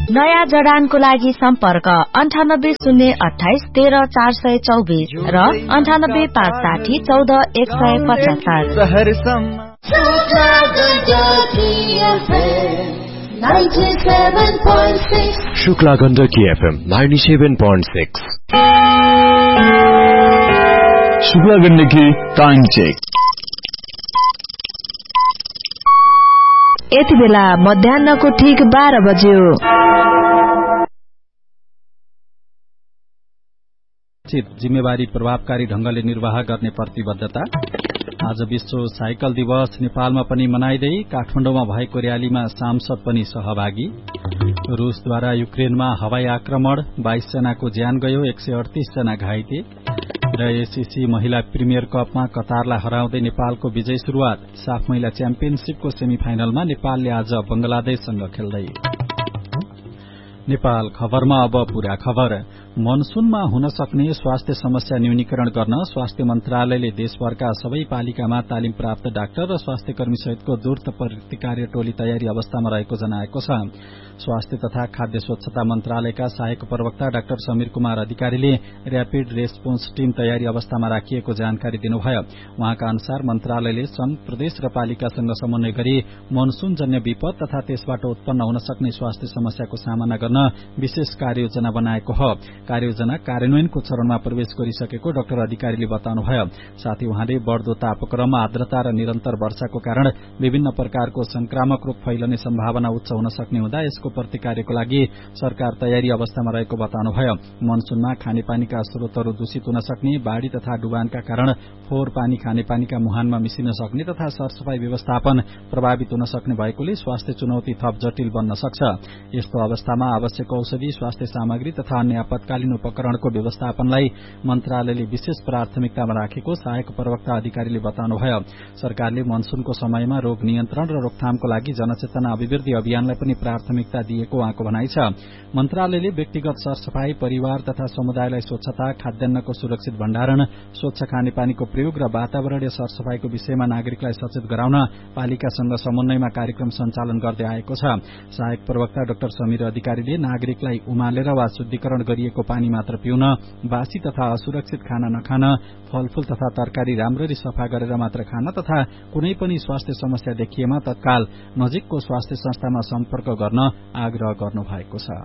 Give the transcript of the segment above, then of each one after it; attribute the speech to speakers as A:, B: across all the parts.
A: नयाँ जडानको लागि सम्पर्क 9808130424 र 9857401474
B: Shukla Gandaki FM 97.6
C: Shukla Gandaki time check.
D: यति बेला मध्याह्नको ठीक 12 बज्यो।
E: जिम्मेवारी प्रभावकारी ढंगले निर्वाह गर्ने प्रतिबद्धता। आज विश्व साइकल दिवस नेपालमा पनि मनाइदै काठमाडौँमा भएको र्यालीमा सांसद पनि सहभागी। रूसद्वारा युक्रेनमा हवाई आक्रमण 22 जनाको ज्यान गयो, 138 जना घाइते। र एसीसी महिला प्रिमियर कपमा कतारलाई हराउँदै नेपालको विजय शुरूआत। साफ महिला च्याम्पियनशीपको सेमिफाइनलमा नेपालले आज बंगलादेशसँग खेल्दै। नेपाल खबरमा अब पूरा खबर। मनसूनमा हुन सक्ने स्वास्थ्य समस्या न्यूनीकरण गर्न स्वास्थ्य मन्त्रालयले देशभरका सबै पालिकामा तालिम प्राप्त डाक्टर र स्वास्थ्य कर्मी सहितको द्रुत प्रतिकार्य टोली तयारी अवस्थामा रहेको जनाएको छ। स्वास्थ्य तथा खाद्य स्वच्छता मन्त्रालयका सहायक प्रवक्ता डाक्टर समीर कुमार अधिकारीले र्यापिड रेस्पोन्स टीम तयारी अवस्थामा राखिएको जानकारी दिनुभयो। उहाँका अनुसार मन्त्रालयले संघ, प्रदेश र पालिकासँग समन्वय गरी मनसूनजन्य विपद तथा त्यसबाट उत्पन्न हुन सक्ने स्वास्थ्य समस्याको सामना गर्न विशेष कार्ययोजना बनाएको हो। कार्ययोजना कार्यान्वयनको चरणमा प्रवेश गरिसकेको डाक्टर अधिकारीले बताउनुभयो। साथै उहाँले बढ़दो तापक्रम, आर्द्रता र निरन्तर वर्षाको कारण विभिन्न प्रकारको संक्रामक रोग फैलने सम्भावना उच्च हुन सक्ने हुँदा यसको प्रतिकार्यको लागि सरकार तयारी अवस्थामा रहेको बताउनुभयो। मनसूनमा खानेपानीका स्रोतहरू दूषित हुन सक्ने, बाढ़ी तथा डुबानका कारण फोहोर पानी खानेपानीका मुहानमा मिसिन सक्ने तथा सरसफाई व्यवस्थापन प्रभावित हुन सक्ने भएकोले स्वास्थ्य चुनौती थप जटिल बन्न सक्छ। यस्तो अवस्थामा आवश्यक औषधि, स्वास्थ्य सामग्री तथा अन्य आपतकालीन उपकरणको व्यवस्थापनलाई मन्त्रालयले विशेष प्राथमिकतामा राखेको सहायक प्रवक्ता अधिकारीले बताउनुभयो। सरकारले मनसूनको समयमा रोग नियन्त्रण र रोकथामको लागि जनचेतना अभिवृद्धि अभियानलाई पनि प्राथमिकता दिएको उहाँको भनाइ छ। मन्त्रालयले व्यक्तिगत सरसफाई, परिवार तथा समुदायलाई स्वच्छता, खाद्यान्नको सुरक्षित भण्डारण, स्वच्छ खानेपानीको प्रयोग र वातावरणीय सरसफाईको विषयमा नागरिकलाई सचेत गराउन पालिकासँग समन्वयमा कार्यक्रम सञ्चालन गर्दै आएको छ। सहायक प्रवक्ता डाक्टर समीर अधिकारीले नागरिकलाई उमालेर वा शुद्धिकरण गरिएको पानी मात्र पिउन, बासी तथा असुरक्षित खाना नखान, फलफूल तथा तरकारी राम्ररी सफा गरेर मात्र खान तथा कुनै पनि स्वास्थ्य समस्या देखिएमा तत्काल नजिकको स्वास्थ्य संस्थामा सम्पर्क गर्न आग्रह गर्नुभएको छ।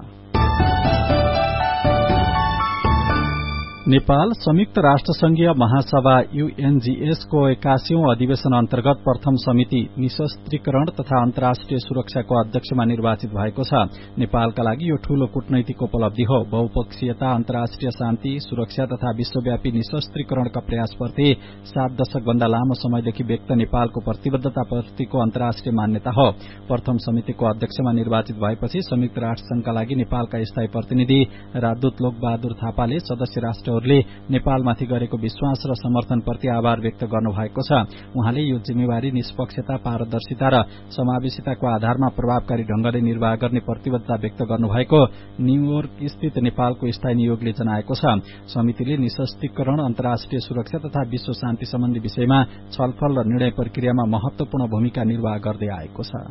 E: नेपाल संयुक्त राष्ट्रसंघीय महासभा UNGS को 81औं अधिवेशन अन्तर्गत प्रथम समिति निशस्त्रीकरण तथा अन्तर्राष्ट्रिय सुरक्षाको अध्यक्षमा निर्वाचित भएको छ। नेपालका लागि यो ठूलो कूटनैतिक उपलब्धि हो। बहुपक्षीयता, अन्तर्राष्ट्रिय शान्ति, सुरक्षा तथा विश्वव्यापी निशस्त्रीकरणका प्रयासप्रति 7 दशक भन्दा लामो समयदेखि व्यक्त नेपालको प्रतिबद्धताप्रतिको अन्तर्राष्ट्रिय मान्यता हो। प्रथम समितिको अध्यक्षमा निर्वाचित भएपछि संयुक्त राष्ट्रसंघका लागि नेपालका स्थायी प्रतिनिधि राजदूत लोकबहादुर थापाले सदस्य राष्ट्र नेपालमाथि गरेको विश्वास र समर्थनप्रति आभार व्यक्त गर्नुभएको छ। उहाँले यो जिम्मेवारी निष्पक्षता, पारदर्शिता र समावेशिताको आधारमा प्रभावकारी ढंगले निर्वाह गर्ने प्रतिबद्धता व्यक्त गर्नुभएको न्यूयोर्क स्थित नेपालको स्थायी नियोगले जनाएको छ। समितिले निशस्त्रीकरण, अन्तर्राष्ट्रिय सुरक्षा तथा विश्व शान्ति सम्बन्धी विषयमा छलफल र निर्णय प्रक्रियामा महत्वपूर्ण भूमिका निर्वाह गर्दै आएको छ।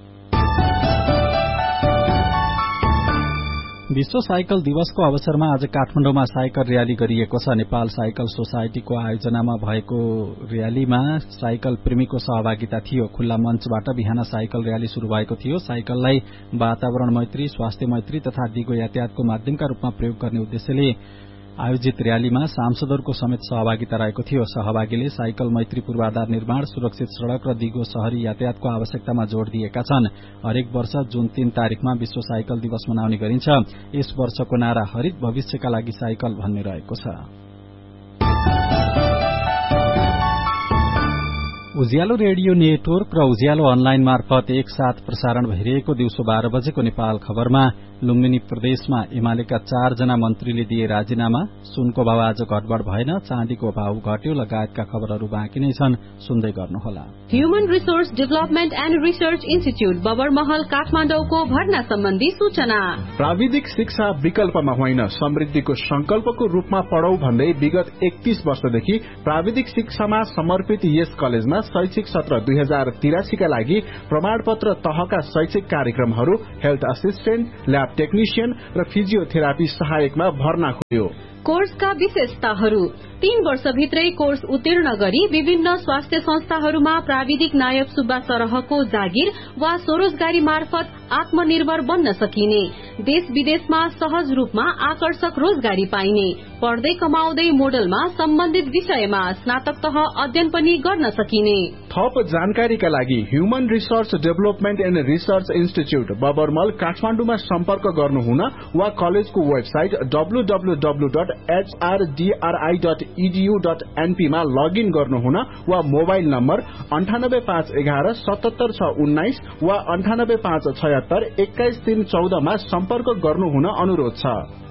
E: विश्व साइकल दिवसको अवसरमा आज काठमाडौँमा साइकल र्याली गरिएको छ। नेपाल साइकल सोसाइटीको आयोजनामा भएको र्यालीमा साइकल प्रेमीको सहभागिता थियो। खुल्ला मञ्चबाट बिहान साइकल र्याली शुरू भएको थियो। साइकललाई वातावरण मैत्री, स्वास्थ्य मैत्री तथा दिगो यातायातको माध्यमका रूपमा प्रयोग गर्ने उद्देश्यले आयोजित र्यालीमा सांसदहरूको समेत सहभागिता रहेको थियो। सहभागीले साइकल मैत्री पूर्वाधार निर्माण, सुरक्षित सड़क र दिगो शहरी यातायातको आवश्यकतामा जोड़ दिएका छन्। हरेक वर्ष जुन 3 तारिखमा विश्व साइकल दिवस मनाउने गरिन्छ। यस वर्षको नारा हरित भविष्यका लागि साइकल भन्ने रहेको छ। उज्यालो रेडियो नेटवर्क र उज्यालो अनलाइन मार्फत एकसाथ प्रसारण भइरहेको दिउँसो 12 बजेको नेपाल खबरमा लुम्बिनी प्रदेशमा एमालेका 4 जना मन्त्रीले दिए राजीनामा, सुनको भाव आज घटबढ़ भएन, चाँदीको भाव घट्यो लगायतका खबरहरू बाँकी नै छन्। सुन्दै गर्नुहोला।
F: Human resource development and research institute Babarmahal काठमाडौँको भर्ना सम्बन्धी सूचना।
G: प्राविधिक शिक्षा विकल्पमा होइन, समृद्धिको संकल्पको रूपमा पढौ भन्दै विगत 31 वर्षदेखि प्राविधिक शिक्षामा समर्पित यस कलेजमा शैक्षिक सत्र 2083 का लागि प्रमाणपत्र तहका शैक्षिक कार्यक्रमहरू हेल्थ असिस्टेन्ट, ल्याब टेक्निशियन र फिजियोथेरापी सहायकमा भर्ना खोल्यो।
F: कोर्सका विशेषताहरू 3 वर्षभित्रै कोर्स उत्तीर्ण गरी विभिन्न स्वास्थ्य संस्थाहरूमा प्राविधिक नायब सुब्बा सरहको जागिर वा स्वरोजगारी मार्फत आत्मनिर्भर बन्न सकिने, देश विदेशमा सहज रूपमा आकर्षक रोजगारी पाइने, पढ्दै कमाउँदै मोडलमा सम्बन्धित विषयमा स्नातक तह अध्ययन पनि गर्न सकिने।
G: थप जानकारीका लागि human resource development and research institute बबरमल काठमाडौँमा सम्पर्क गर्नुहुन वा कलेजको वेबसाइट www.hrdri.edu.np मा लगइन गर्नुहुन वा मोबाइल नम्बर 98511 77619 वा 98576 21314 मा सम्पर्क गर्नुहुन अनुरोध छ।